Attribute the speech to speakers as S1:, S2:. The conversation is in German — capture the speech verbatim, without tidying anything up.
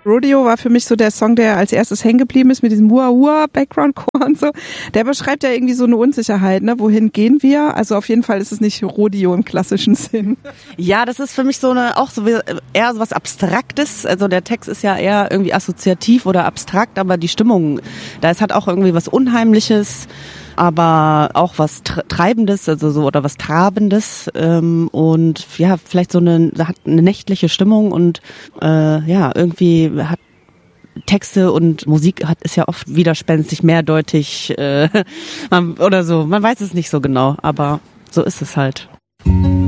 S1: Rodeo war für mich so der Song, der als erstes hängen geblieben ist mit diesem Hua-Hua-Background-Chor und so. Der beschreibt ja irgendwie so eine Unsicherheit, ne? Wohin gehen wir? Also auf jeden Fall ist es nicht Rodeo im klassischen Sinn.
S2: Ja, das ist für mich so eine, auch so wie, eher so was Abstraktes. Also der Text ist ja eher irgendwie assoziativ oder abstrakt, aber die Stimmung, da ist halt auch irgendwie was Unheimliches, aber auch was Treibendes, also so, oder was Trabendes, ähm, und ja, vielleicht so eine, hat eine nächtliche Stimmung und äh, ja, irgendwie hat Texte und Musik hat ist ja oft widerspenstig, mehrdeutig äh, oder so. Man weiß es nicht so genau, aber so ist es halt.